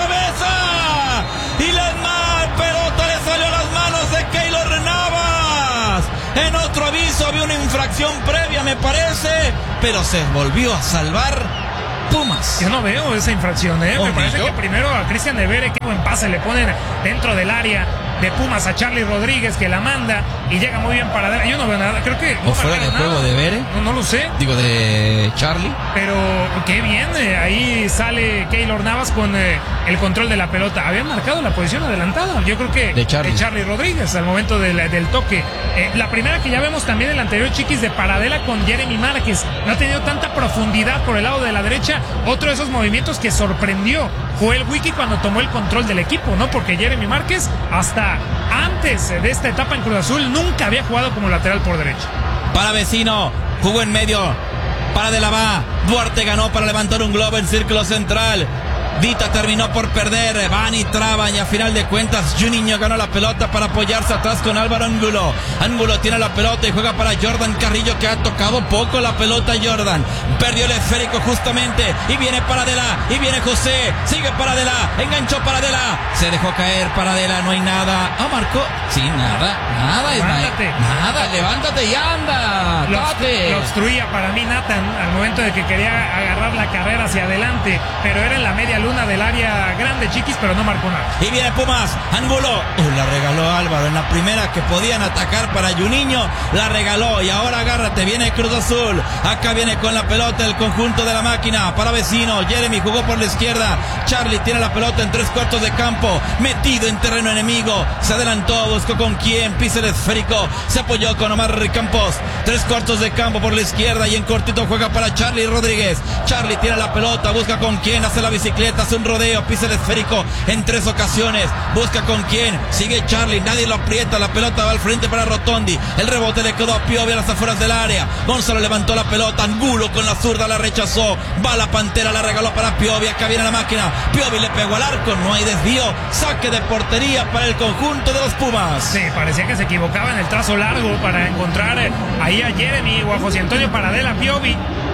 cabeza y la pelota le salió a las manos de Keylor Navas. En otro aviso había una infracción previa, me parece, pero se volvió a salvar Pumas. Yo no veo esa infracción, Me parece que primero a Cristian Evere, qué buen pase le ponen dentro del área de Pumas a Charlie Rodríguez, que la manda y llega muy bien para... Yo no veo nada, creo que... ¿O fuera de juego de Evere? No lo sé. Digo, de Charlie. Pero qué bien, ahí sale Keylor Navas con el control de la pelota. Habían marcado la posición adelantada, yo creo que de Charlie Rodríguez al momento del toque. La primera que ya vemos también, el anterior, Chiquis, de Paradela con Jeremy Márquez. No ha tenido tanta profundidad por el lado de la derecha. Otro de esos movimientos que sorprendió fue el Wiki cuando tomó el control del equipo, ¿no? Porque Jeremy Márquez, hasta antes de esta etapa en Cruz Azul, nunca había jugado como lateral por derecha. Para Vecino, jugó en medio, Paradela va, Duarte ganó para levantar un globo en círculo central. Dita terminó por perder, van y traban, y a final de cuentas Juninho ganó la pelota para apoyarse atrás con Álvaro Angulo. Angulo tiene la pelota y juega para Jordan Carrillo, que ha tocado poco la pelota. Jordan perdió el esférico justamente, y viene Paradela, y viene José, sigue Paradela, enganchó Paradela, se dejó caer Paradela, no hay nada. Marcó, sí, nada, levántate, levántate y anda. Lo obstruía para mí Nathan al momento de que quería agarrar la carrera hacia adelante, pero era en la media luna del área grande, Chiquis, pero no marcó nada. Y viene Pumas, Angulo, la regaló Álvaro en la primera que podían atacar para Juninho, la regaló, y ahora agárrate, viene Cruz Azul, acá viene con la pelota el conjunto de la máquina, para Vecino, Jeremy jugó por la izquierda, Charlie tiene la pelota en 3/4 de campo, metido en terreno enemigo, se adelantó, buscó con quién, pisa el esférico, se apoyó con Omar Campos, 3/4 de campo por la izquierda, y en cortito juega para Charlie Rodríguez. Charlie tiene la pelota, busca con quién, hace la bicicleta, hace un rodeo, pisa el esférico en 3 ocasiones, busca con quién, sigue Charlie, nadie lo aprieta, la pelota va al frente para Rotondi, el rebote le quedó a Piovi a las afueras del área, Gonzalo levantó la pelota, Angulo con la zurda la rechazó, va la Pantera, la regaló para Piovi, acá viene la máquina, Piovi le pegó al arco, no hay desvío, saque de portería para el conjunto de los Pumas. Sí, parecía que se equivocaba en el trazo largo para encontrar ahí a Jeremy o a José Antonio Paradela. Piovi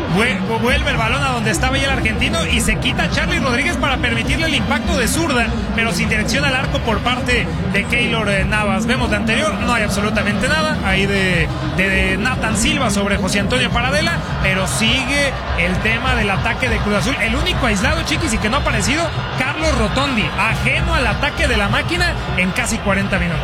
vuelve el balón a donde estaba ya el argentino y se quita a Charlie Rodríguez para permitirle el impacto de zurda, pero sin dirección al arco por parte de Keylor Navas. Vemos de anterior, no hay absolutamente nada ahí de Nathan Silva sobre José Antonio Paradela, pero sigue el tema del ataque de Cruz Azul. El único aislado, Chiquis, y que no ha aparecido, Carlos Rotondi, ajeno al ataque de la máquina en casi 40 minutos.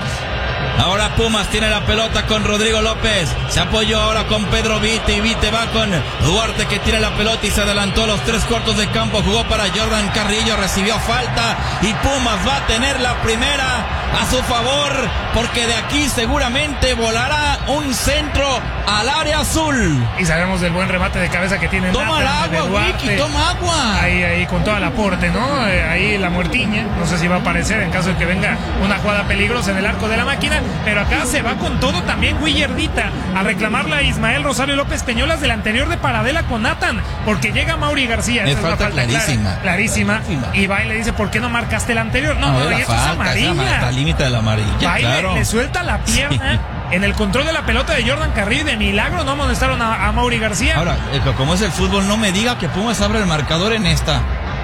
Ahora Pumas tiene la pelota con Rodrigo López, se apoyó ahora con Pedro Vite, y Vite va con Duarte, que tiene la pelota y se adelantó a los 3/4 de campo, jugó para Jordan Carrillo, recibió falta, y Pumas va a tener la primera a su favor, porque de aquí seguramente volará un centro al área azul. Y sabemos del buen remate de cabeza que tiene Toma Nathan, el agua, Wiki, toma agua. Ahí con todo el aporte, ¿no? Ahí la muertiña, no sé si va a aparecer en caso de que venga una jugada peligrosa en el arco de la máquina, pero acá se va con todo también Guillardita a reclamarle a Ismael Rosario López Peñolas del anterior de Paradela con Nathan, porque llega Mauri García. Es falta clarísima. Y va y le dice, ¿por qué no marcaste el anterior? No, y esto es amarilla. Al límite de la amarilla, claro. Le suelta la pierna. Sí. En el control de la pelota de Jordan Carrillo, de milagro no amonestaron a Mauri García. Ahora, como es el fútbol, no me diga que Pumas abre el marcador en esta.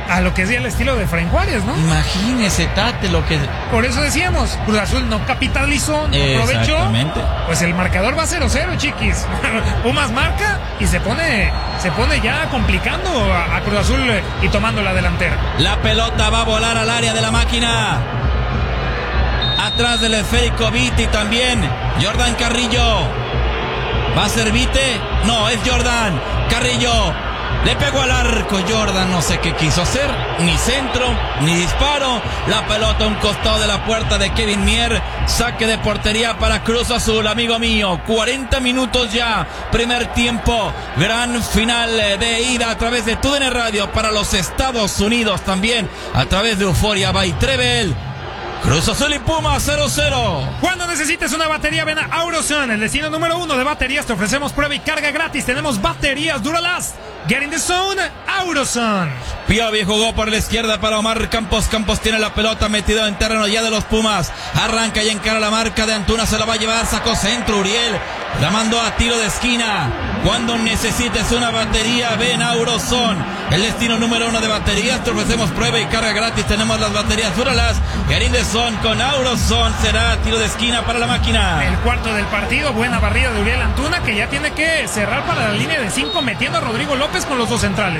A lo que es ya el estilo de Efraín Juárez, ¿no? Imagínese, Tate, lo que... Por eso decíamos, Cruz Azul no capitalizó, no aprovechó. Exactamente. Pues el marcador va 0-0, chiquis. Pumas marca y se pone ya complicando a Cruz Azul y tomando la delantera. La pelota va a volar al área de la máquina. Atrás del esférico Viti también. Jordan Carrillo. ¿Va a ser Vite? No, es Jordan Carrillo. Le pegó al arco Jordan, no sé qué quiso hacer, ni centro, ni disparo. La pelota a un costado de la puerta de Kevin Mier. Saque de portería para Cruz Azul, amigo mío. 40 minutos ya, primer tiempo. Gran final de ida a través de TUDN Radio para los Estados Unidos también. A través de Euforia by Trevel. Cruz Azul y Puma 0-0. Cuando necesites una batería, ven a Auroson, el destino número 1 de baterías. Te ofrecemos prueba y carga gratis. Tenemos baterías Duralast. Get in the zone, Auroson. Piovi jugó por la izquierda para Omar Campos. Campos tiene la pelota metido en terreno ya de los Pumas. Arranca y encara la marca de Antuna. Se la va a llevar, sacó centro Uriel. La mandó a tiro de esquina. Cuando necesites una batería, ven a Auroson, el destino número 1 de baterías. Te ofrecemos prueba y carga gratis. Tenemos las baterías Duralast. Get in the zone con Auroson. Será tiro de esquina para la máquina. El cuarto del partido. Buena barrida de Uriel Antuna, que ya tiene que cerrar para la línea de 5, metiendo a Rodrigo López con los dos centrales.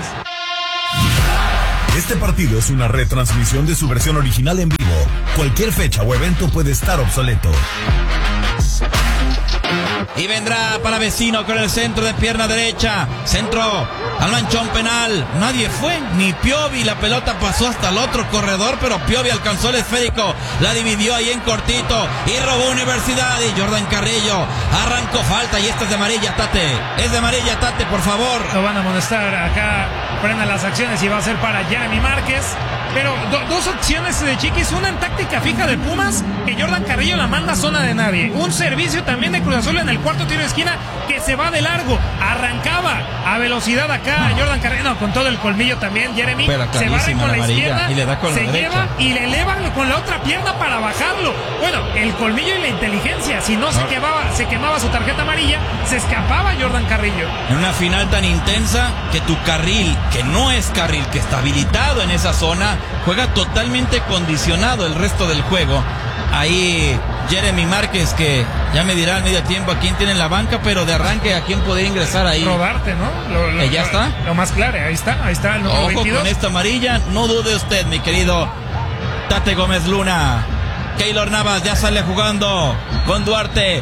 Este partido es una retransmisión de su versión original en vivo. Cualquier fecha o evento puede estar obsoleto. Y vendrá para Vecino con el centro de pierna derecha. Centro al manchón penal. Nadie fue, ni Piovi. La pelota pasó hasta el otro corredor, pero Piovi alcanzó el esférico. La dividió ahí en cortito y robó Universidad. Y Jordan Carrillo arrancó falta. Y esta es de amarilla, Tate. Es de amarilla, Tate, por favor. Lo van a amonestar acá. Frena las acciones y va a ser para Jeremy Márquez. Pero dos opciones de Chiquis. Una en táctica fija de Pumas, que Jordan Carrillo la manda a zona de nadie. Un servicio también de Cruz Azul en el cuarto tiro de esquina, que se va de largo. Arrancaba a velocidad acá Jordan Carrillo. No, con todo el colmillo también Jeremy. Se barre con la izquierda, y le da con se la lleva derecha. y le eleva con la otra pierna para bajarlo. Bueno, el colmillo y la inteligencia. Si no se quemaba su tarjeta amarilla, se escapaba Jordan Carrillo. En una final tan intensa que tu carril, que no es carril, que está habilitado en esa zona, juega totalmente condicionado el resto del juego. Ahí Jeremy Márquez, que ya me dirá al medio tiempo a quién tiene en la banca, pero de arranque a quién podría ingresar ahí. Rodarte, ¿no? Ya está. Lo más claro, ahí está el número Ojo 22. con esta amarilla, no dude usted, mi querido Tate Gómez Luna. Keylor Navas ya sale jugando con Duarte.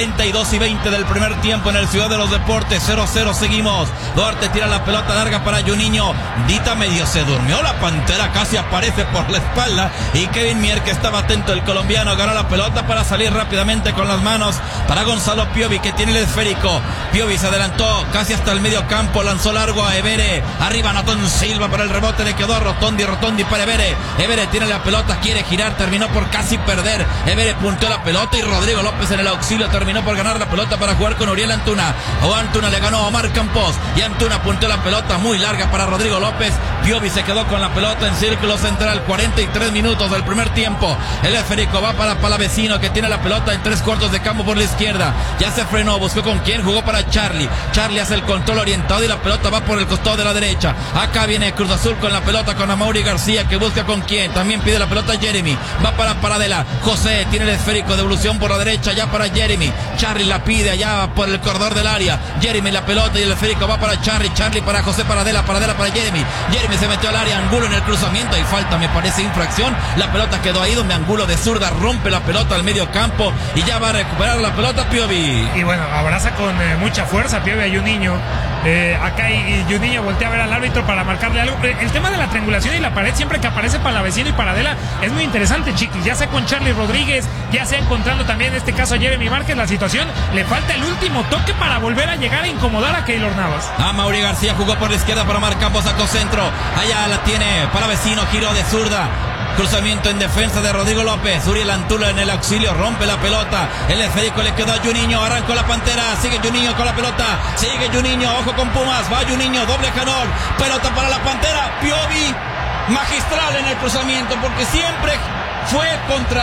42:20 del primer tiempo en el Ciudad de los Deportes. 0-0 seguimos. Duarte tira la pelota larga para Juninho. Dita medio se durmió. La Pantera casi aparece por la espalda. Y Kevin Mier, que estaba atento, el colombiano, ganó la pelota para salir rápidamente con las manos para Gonzalo Piovi, que tiene el esférico. Piovi se adelantó casi hasta el medio campo. Lanzó largo a Evere. Arriba Natón Silva para el rebote. Le quedó a Rotondi para Evere. Evere tiene la pelota, quiere girar. Terminó por casi perder. Evere punteó la pelota y Rodrigo López en el auxilio terminó por ganar la pelota para jugar con Uriel Antuna. Antuna le ganó a Omar Campos y Antuna punteó la pelota muy larga para Rodrigo López. Piovi se quedó con la pelota en círculo central. 43 minutos del primer tiempo. El esférico va para Palavecino, que tiene la pelota en 3/4 de campo por la izquierda. Ya se frenó, buscó con quién, jugó para Charlie. Charlie hace el control orientado y la pelota va por el costado de la derecha. Acá viene Cruz Azul con la pelota con Amaury García, que busca con quién. También pide la pelota Jeremy. Va para Paradela. José tiene el esférico, devolución por la derecha ya para Jeremy. Charlie la pide allá por el corredor del área. Jeremy la pelota y el esférico va para Charlie. Charlie para José Paradela para Jeremy. Jeremy se metió al área, Angulo en el cruzamiento y falta, me parece infracción. La pelota quedó ahí donde Angulo de zurda rompe la pelota al medio campo y ya va a recuperar la pelota Piovi. Y bueno, abraza con mucha fuerza Piovi a Juninho. Acá y Juninho voltea a ver al árbitro para marcarle algo. El tema de la triangulación y la pared, siempre que aparece Palavecino y Paradela, es muy interesante, Chiquis. Ya sea con Charlie Rodríguez, ya sea encontrando también en este caso a Jeremy Márquez, la situación le falta el último toque para volver a llegar a incomodar a Keylor Navas. Amaury García jugó por la izquierda para Omar Campos, sacó centro. Allá la tiene Palavecino, giró de zurda. Cruzamiento en defensa de Rodrigo López. Uriel Antuna en el auxilio, rompe la pelota. El esférico le quedó a Juninho. Arrancó la Pantera. Sigue Juninho con la pelota. Sigue Juninho. Ojo con Pumas. Va Juninho. Doble canón. Pelota para la Pantera. Piovi magistral en el cruzamiento, porque siempre fue contra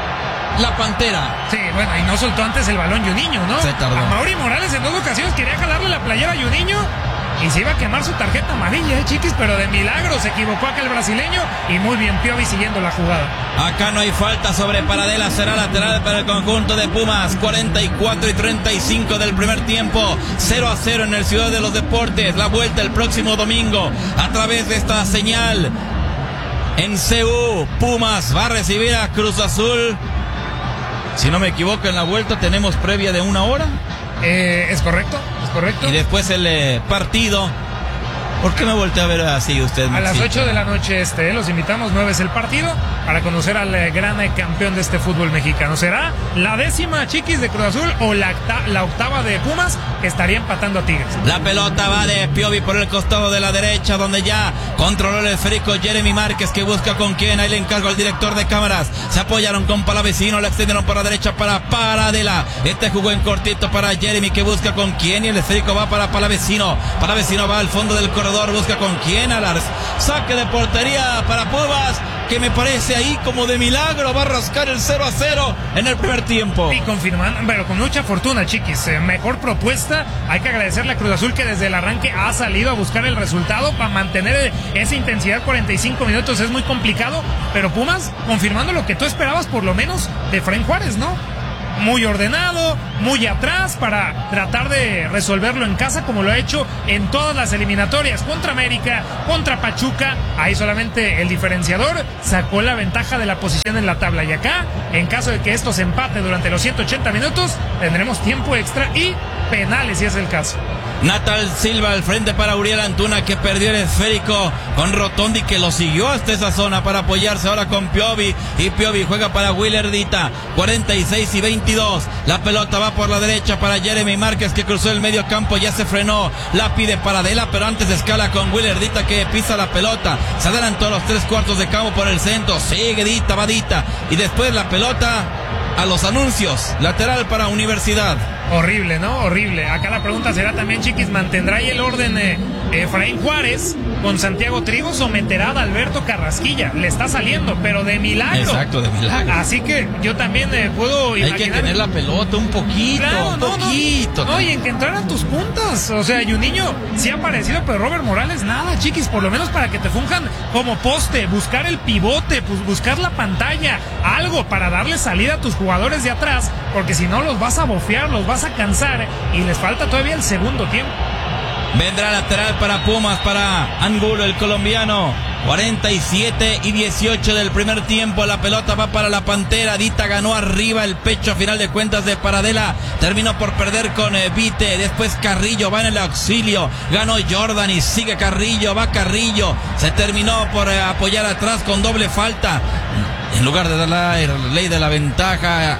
la Pantera. Sí, bueno, y no soltó antes el balón Juninho, ¿no? Se tardó. A Mauri Morales en 2 ocasiones quería jalarle la playera a Juninho y se iba a quemar su tarjeta amarilla, Chiquis, pero de milagro se equivocó acá el brasileño y muy bien Piovi siguiendo la jugada. Acá no hay falta sobre Paradela, será lateral para el conjunto de Pumas. 44 y 35 del primer tiempo, 0-0 en el Ciudad de los Deportes. La vuelta el próximo domingo a través de esta señal en CU. Pumas va a recibir a Cruz Azul. Si no me equivoco, en la vuelta tenemos previa de 1 hora. Es correcto. Y después el partido. ¿Por qué me volteé a ver así usted? A las 8 de la noche los invitamos, 9 es el partido, para conocer al gran campeón de este fútbol mexicano. ¿Será la 10ª, Chiquis, de Cruz Azul o la 8ª de Pumas, que estaría empatando a Tigres? La pelota va de Piovi por el costado de la derecha, donde ya controló el esférico Jeremy Márquez, que busca con quién. Ahí le encargo al director de cámaras. Se apoyaron con Palavecino, la extendieron por la derecha para Paradela. Jugó en cortito para Jeremy, que busca con quién, y el esférico va para Palavecino. Palavecino va al fondo del corredor, busca con quién. Alars, saque de portería para Pumas, que me parece ahí como de milagro va a rascar el 0-0 en el primer tiempo. Y confirmando, pero con mucha fortuna, Chiquis. Mejor propuesta. Hay que agradecerle a Cruz Azul, que desde el arranque ha salido a buscar el resultado para mantener esa intensidad. 45 minutos es muy complicado, pero Pumas confirmando lo que tú esperabas, por lo menos de Efraín Juárez, ¿no? Muy ordenado, muy atrás para tratar de resolverlo en casa, como lo ha hecho en todas las eliminatorias, contra América, contra Pachuca. Ahí solamente el diferenciador sacó la ventaja de la posición en la tabla, y acá, en caso de que esto se empate durante los 180 minutos, tendremos tiempo extra y penales, si es el caso. Natal Silva al frente para Uriel Antuna, que perdió el esférico con Rotondi, que lo siguió hasta esa zona para apoyarse ahora con Piovi, y Piovi juega para Willardita. 46 y 22, la pelota va por la derecha para Jeremy Márquez, que cruzó el medio campo, ya se frenó, la pide Paradela, pero antes escala con Willardita, que pisa la pelota, se adelantó los 3/4 de campo por el centro, sigue Dita, va Dita, y después la pelota a los anuncios, lateral para Universidad. Horrible, ¿no? Horrible. Acá la pregunta será también, Chiquis, ¿mantendrá ahí el orden Efraín Juárez con Santiago Trigos o meterá a Alberto Carrasquilla? Le está saliendo, pero de milagro. Exacto, de milagro. Así que yo también puedo imaginar. Hay que tener la pelota un poquito, claro, un poquito. No, y en que entraran tus puntas. O sea, Juninho sí ha aparecido, pero Robert Morales nada, Chiquis. Por lo menos para que te funjan como poste, buscar el pivote, pues buscar la pantalla, algo para darle salida a tus jugadores de atrás, porque si no los vas a bofear, los vas a cansar, y les falta todavía el segundo tiempo. Vendrá lateral para Pumas, para Angulo, el colombiano. 47 y 18 del primer tiempo. La pelota va para la Pantera. Dita ganó arriba el pecho a final de cuentas de Paradela. Terminó por perder con Vite. Después Carrillo va en el auxilio. Ganó Jordan y sigue Carrillo. Va Carrillo. Se terminó por apoyar atrás con doble falta. En lugar de dar la ley de la ventaja,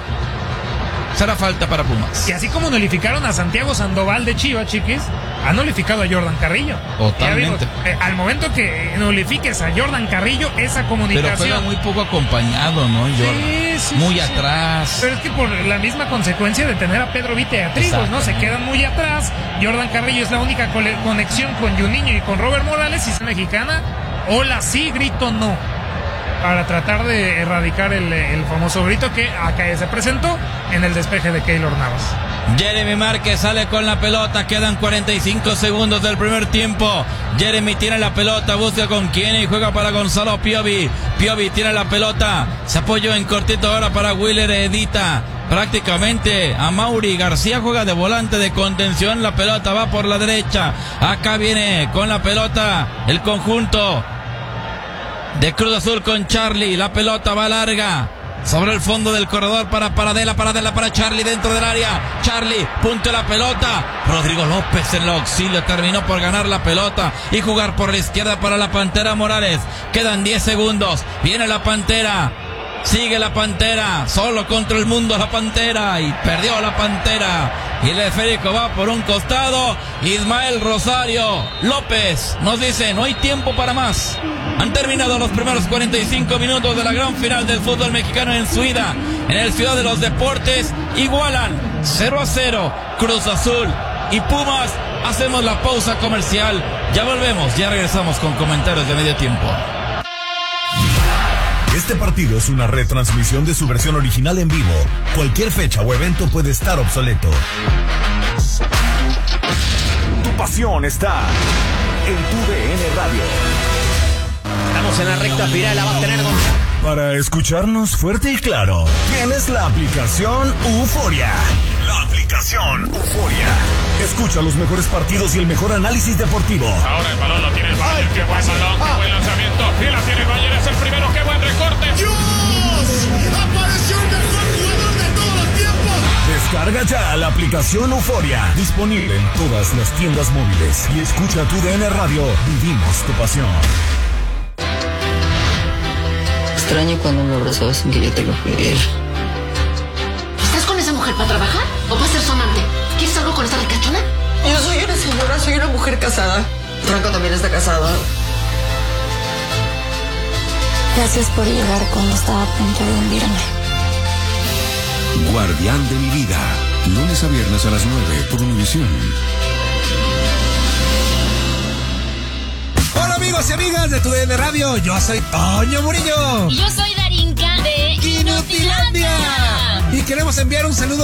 será falta para Pumas. Y así como nulificaron a Santiago Sandoval de Chivas, Chiquis, han nulificado a Jordan Carrillo. Totalmente. Al momento que nulifiques a Jordan Carrillo, esa comunicación. Pero juega muy poco acompañado, ¿no? Sí, muy atrás. Pero es que por la misma consecuencia de tener a Pedro Vite y a Trigos, ¿no? Se quedan muy atrás. Jordan Carrillo es la única conexión con Juninho y con Robert Morales, y es mexicana. Hola, sí, grito no. Para tratar de erradicar el famoso grito que acá se presentó en el despeje de Keylor Navas. Jeremy Márquez sale con la pelota, quedan 45 segundos del primer tiempo. Jeremy tiene la pelota, busca con quién y juega para Gonzalo Piovi. Piovi tiene la pelota, se apoyó en cortito ahora para Willer Edita. Prácticamente a Mauri García, juega de volante de contención, la pelota va por la derecha. Acá viene con la pelota el conjunto de Cruz Azul con Charlie, la pelota va larga sobre el fondo del corredor para Paradela para Charlie dentro del área. Charlie, punto la pelota. Rodrigo López en el auxilio terminó por ganar la pelota y jugar por la izquierda para la Pantera Morales. Quedan 10 segundos, viene la Pantera. Sigue la Pantera, solo contra el mundo la Pantera, y perdió la Pantera. Y el esférico va por un costado. Ismael Rosario López nos dice: no hay tiempo para más. Han terminado los primeros 45 minutos de la gran final del fútbol mexicano en su ida en el Ciudad de los Deportes. Igualan 0-0 Cruz Azul y Pumas. Hacemos la pausa comercial. Ya volvemos, ya regresamos con comentarios de medio tiempo. Este partido es una retransmisión de su versión original en vivo. Cualquier fecha o evento puede estar obsoleto. Tu pasión está en tu DN Radio. Estamos en la recta final, la va a tener Para escucharnos fuerte y claro, tienes la aplicación Euforia. La aplicación Euforia. Escucha los mejores partidos y el mejor análisis deportivo. Ahora el balón lo tiene el Bayern. Qué buen balón, qué buen lanzamiento. Y la tiene el Bayern, es el primero. Qué buen recorte. ¡Dios! ¡Apareció el mejor jugador de todos los tiempos! Descarga ya la aplicación Euforia. Disponible en todas las tiendas móviles. Y escucha tu DN Radio. Vivimos tu pasión. Extraño cuando me abrazabas sin que yo te lo pidiera. ¿Estás con esa mujer para trabajar o para ser su amante? ¿Quieres algo con esta ricachona? Yo soy una señora, soy una mujer casada. Franco también está casado. Gracias por llegar cuando estaba a punto de hundirme. Guardián de mi vida. Lunes a viernes a las 9 por Univisión. Hola amigos y amigas de tu DN Radio. Yo soy Toño Murillo. Y yo soy Darinka de Inutilandia. Y queremos enviar un saludo